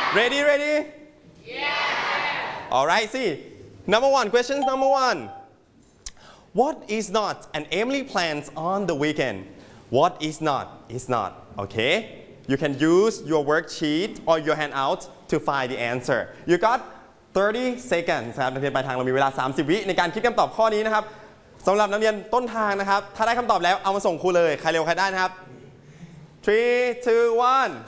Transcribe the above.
Ready? Yeah. Alright, see. Number one, question number one. What is not an Emily plans on the weekend? What is not? Is not. Okay? You can use your worksheet or your handout to find the answer. You got 30 seconds ครับนักเรียนปลายทางเรามีเวลา 30 วิในการคิดคำตอบข้อนี้นะครับสำหรับนักเรียนต้นทางนะครับถ้าได้คำตอบแล้วเอามาส่งครูเลยใครเร็วใครได้นะครับ 3 2 1